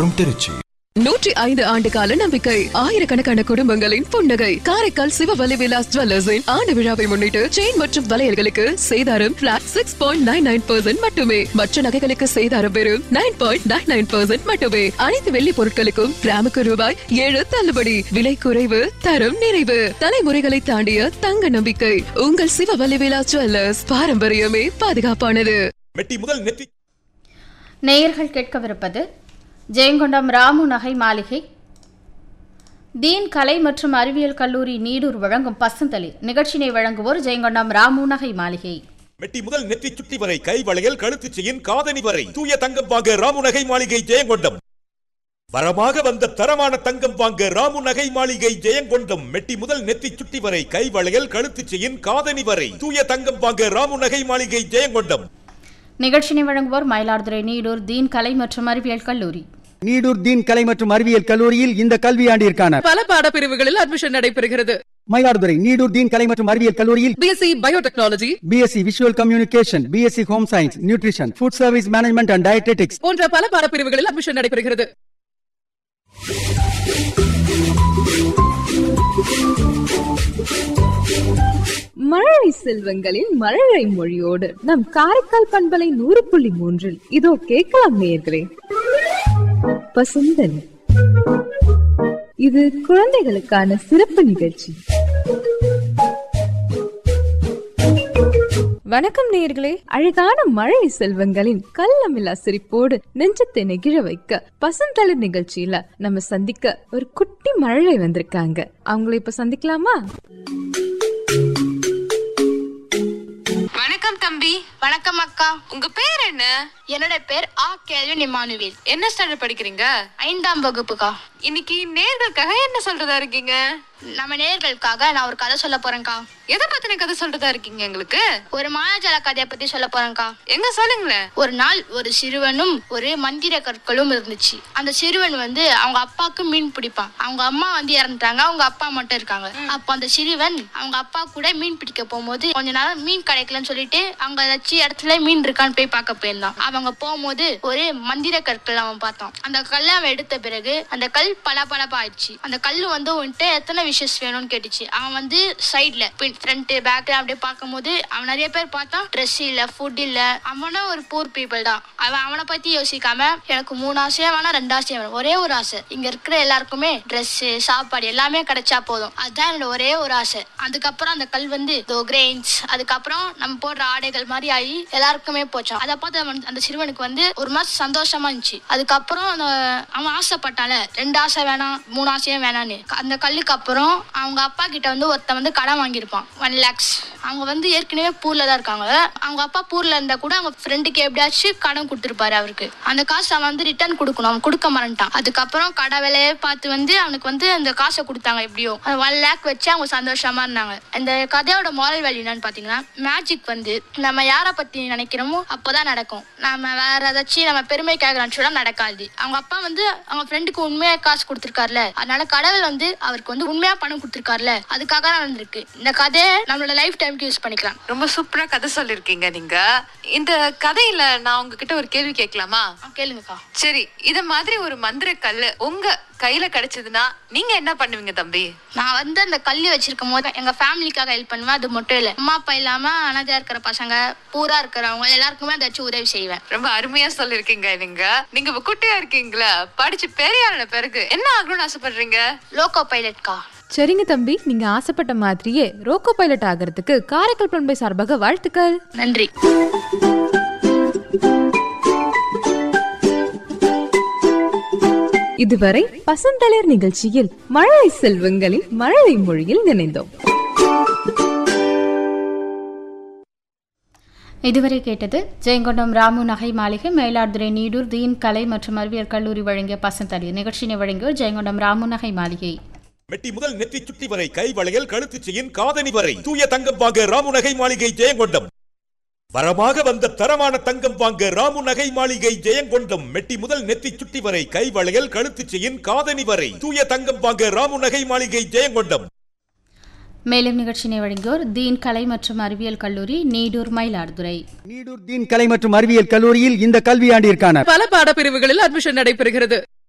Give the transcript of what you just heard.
மற்றும் திருச்சி. 105 ஆண்டு கால நம்பிக்கை, ஆயிரக்கணக்கான குடும்பங்களின் புன்னகை. காரைக்கால் சிவவலி விலாஸ் ஜுவல்லர்ஸின் ஆண்டு விழாவை முன்னிட்டு செயின் மற்றும் வளையல்களுக்கு சேதாரம் பிளாட் 6.99% மட்டுமே. மற்ற நகைகளுக்கு சேதாரம் வெறும் 9.99% மட்டுமே. அனைத்து வெள்ளி பொருட்களுக்கும் கிராமுக்கு ரூபாய் 7 தள்ளுபடி. விலை குறைவு, தரம் நிறைவு. தலைமுறைகளை தாண்டிய தங்க நம்பிக்கை. உங்கள் சிவவலி விலாஸ் ஜுவல்லர்ஸ். பாரம்பரியமே பாதுகாப்பானது. நேயர்கள் கேட்கவிருப்பது ஜெயங்கொண்டம் ராமு நகை மாளிகை தீன் கலை மற்றும் அறிவியல் கல்லூரி நீடூர் வழங்கும் பசுந்தளிர் நிகழ்ச்சியை வழங்குவோர் ஜெயங்கொண்டம் ராமு நகை மாளிகை. மெட்டி முதல் நெற்றி சுட்டி வரை கை வளையல் கழுத்து செயின் காதணி வரை தூய தங்கம் வாங்க ராமு நகை மாளிகை ஜெயங்கொண்டம். வரமாக வந்த தரமான தங்கம் வாங்க ராமு நகை மாளிகை ஜெயங்கொண்டம். மெட்டி முதல் நெற்றி சுட்டி வரை கை வளையல் கழுத்து செயின் காதணி வரை தூய தங்கம் வாங்க ராமு நகை மாளிகை ஜெயங்கொண்டம். நிகழ்ச்சியை வழங்குவோர் மயிலாடுதுறை நீடூர் தீன் கலை மற்றும் அறிவியல் கல்லூரி. நீடூர் தீன் கலை மற்றும் அறிவியல் கல்லூரியில் இந்த கல்வியாண்டிற்கான பல பாடப்பிரிவுகளில் அட்மிஷன் நடைபெறுகிறது. மயிலாடுதுறை நீடூர் தீன் கலை மற்றும் அறிவியல் கல்லூரியில் BSc biotechnology, BSc visual communication, BSc home science, nutrition, food service management and dietetics போன்ற பல பாடப்பிரிவுகளில் அட்மிஷன் நடைபெறுகிறது. மழலை செல்வங்களின் மழலை மொழியோடு நம் காரைக்கால் பண்பலை 100.3 இதோ கேட்கலாம் நேயர்களே. பசுந்தன், இது குழந்தைகளுக்கான சிறப்பு நிகழ்ச்சி. வணக்கம் நேயர்களே. அழகான மழை செல்வங்களின் கள்ளமில்லா சிரிப்போடு நெஞ்சத்தை நெகிழ வைக்க பசுந்தளிர் நிகழ்ச்சியில நம்ம சந்திக்க ஒரு குட்டி மழலை வந்திருக்காங்க. அவங்கள இப்ப சந்திக்கலாமா? வணக்கம் தம்பி. வணக்கம் அக்கா. உங்க பேர் என்ன? என்னோட பேர் ஆ கேல்வின் இமானுவேல். என்ன ஸ்டாண்டர்ட் படிக்கிறீங்க? 5ஆம் வகுப்புக்கா. இன்னைக்கு நேர்களுக்காக என்ன சொல்றதா இருக்கீங்க? நம்ம நேர்களுக்காக நான் ஒரு கதை சொல்ல போறேன்க்கா. எதை பத்தின கதை சொல்றதா இருக்கீங்க எங்களுக்கு? ஒரு மாயாஜால கதையை பத்தி சொல்ல போறேன்க்கா. எங்க சொல்லுங்களேன். ஒரு நாள் ஒரு சிறுவனும் ஒரு மந்திர கற்களும் இருந்துச்சு. அந்த சிறுவன் அவங்க அப்பாவுக்கு மீன் பிடிப்பான். அவங்க அம்மா இறந்துட்டாங்க, அவங்க அப்பா மட்டும் இருக்காங்க. அப்போ அந்த சிறுவன் அவங்க அப்பா கூட மீன் பிடிக்க போகும்போது கொஞ்ச நேரம் மீன் கிடைக்கலன்னு சொல்லிட்டு அங்க ஏதாச்சும் இடத்துல மீன் இருக்கான்னு போய் பார்க்க போயிருந்தான். அவங்க போகும்போது ஒரு மந்திர கற்கள் அவன் பார்த்தான். அந்த கல்லை அவன் எடுத்த பிறகு அந்த கல் பளபளப்பா ஆயிடுச்சு. அந்த கல்லு வந்துட்டு எத்தனை விஷஸ் வேணும்னு கேட்டுச்சு. அவன் சைட்ல ஃப்ரண்ட் பேக்ல அப்படியே பார்க்கும்போது அவன் நிறைய பேர் பார்த்தான். ட்ரெஸ் இல்ல, ஃபுட் இல்ல. அவனும் ஒரு பூர் பீப்புள் தான். அவனை பத்தி யோசிக்காம எனக்கு 3 ஆசையா வேணா 2 ஆசையா வேணும், ஒரே ஒரு ஆசை, இங்க இருக்கிற எல்லாருக்குமே ட்ரெஸ் சாப்பாடு எல்லாமே கிடைச்சா போதும், அதுதான் என்னோட ஒரே ஒரு ஆசை. அதுக்கப்புறம் அந்த கல் கிரெயின்ஸ், அதுக்கப்புறம் நம்ம போடுற ஆடைகள் மாதிரி ஆகி எல்லாருக்குமே போச்சான். அதை பார்த்து அந்த சிறுவனுக்கு ஒரு மாதிரி சந்தோஷமா இருந்துச்சு. அதுக்கப்புறம் அவன் ஆசைப்பட்டால 2 ஆசை வேணாம் 3 ஆசையும் வேணான்னு. அந்த கல்லுக்கு அப்புறம் அவங்க அப்பா கிட்ட ஒருத்தன் கடன் வாங்கியிருப்பான் 1 lakhs. அவங்க ஏற்கனவே பூர்ல தான் இருக்காங்க. அவங்க அப்பா பூர்ல இருந்தா கூட அவங்க ஃப்ரெண்டுக்கு எப்படியாச்சும் கடன் கொடுத்துருப்பாரு. அவருக்கு அந்த காசை அவன் ரிட்டர்ன் கொடுக்கணும், அவன் கொடுக்க மறந்துட்டான். அதுக்கப்புறம் கடை வேலையை பார்த்து அவனுக்கு அந்த காசை கொடுத்தாங்க. எப்படியோ 1 lakh வச்சு அவங்க சந்தோஷமா இருந்தாங்க. இந்த கதையோட மாரல் வேல்யூ என்னன்னு பாத்தீங்கன்னா, மேஜிக் நம்ம யாரை பத்தி நினைக்கிறோமோ அப்பதான் நடக்கும். நம்ம வேற ஏதாச்சும் நம்ம பெருமைக்காக நினைச்சோம்னா நடக்காது. அவங்க அப்பா அவங்க ஃப்ரெண்டுக்கு உண்மையா காசு கொடுத்துருக்காருல, அதனால கடவுள் அவருக்கு உண்மையா பணம் கொடுத்துருக்காருல, அதுக்காக தான் நடந்திருக்கு. இந்த கதையை நம்மளோட லைஃப் டைம்க்கு யூஸ் பண்ணிக்கலாம். ரொம்ப சூப்பரா கதை சொல்லிருக்கீங்க நீங்க. இந்த கதையில நான் உங்ககிட்ட ஒரு கேள்வி கேட்கலாமா? கேளுங்கக்கா. சரி, இத மாதிரி ஒரு மந்திர கல்லு உங்க கையில கிடைச்சதுன்னா நீங்க என்ன பண்ணுவீங்க தம்பி? நான் அந்த கல்லு வச்சிருக்கும் போது எங்க ஃபேமிலிக்காக ஹெல்ப் பண்ணுவேன். அது மட்டும் இல்ல, அம்மா அப்பா இல்லாம அனாதையா இருக்கிற பசங்க, பூரா இருக்கிறவங்க எல்லாருக்குமே ஏதாச்சும் உதவி செய்வேன். ரொம்ப அருமையா சொல்லிருக்கீங்க நீங்க. நீங்க குட்டியா இருக்கீங்களா, படிச்சு பெரியான பிறகு என்ன ஆகணும்னு ஆசைப்படுறீங்க? லோகோ பைலட்கா. சரிங்க தம்பி, நீங்க ஆசைப்பட்ட மாதிரியே ரோக்கோ பைலட் ஆகிறதுக்கு காரைக்கால் பண்பை சார்பாக வாழ்த்துக்கள். நன்றி. இதுவரை பசுந்தளிர் நிகழ்ச்சியில் மழலை செல்வங்களின் மழலை மொழியில் நினைந்தோம். இதுவரை கேட்டது ஜெயங்கொண்டம் ராமு நகை மாளிகை, மயிலாடுதுறை நீடூர் தீன் கலை மற்றும் அறிவியல் கல்லூரி வழங்கிய பசுந்தளிர் நிகழ்ச்சியை வழங்கியோர் ஜெயங்கொண்டம் ராமு நகை மாளிகை. மெட்டி முதல் நெற்றி சுட்டி வரை கை வளையல் கழுத்து செயின் காதணி வரை தூய தங்கம் வாங்க ராமு நகை மாளிகை ஜெயங்கொண்டம். வரமாக வந்த தரமான தங்கம் வாங்க ராமு நகை மாளிகை ஜெயங்கொண்டம். மெட்டி முதல் நெற்றி சுட்டி வரை கை வளையல் கழுத்து செயின் காதணி வரை தூய தங்கம் வாங்க ராமு நகை மாளிகை ஜெயங்கொண்டம். மேலும் நிகழ்ச்சியை வழங்கியோர் தீன் கலை மற்றும் அறிவியல் கல்லூரி நீடூர் மயிலாடுதுறை. நீடூர் தீன் கலை மற்றும் அறிவியல் கல்லூரியில் இந்த கல்வியாண்டிற்கான பல பாடப்பிரிவுகளில் அட்மிஷன் நடைபெறுகிறது.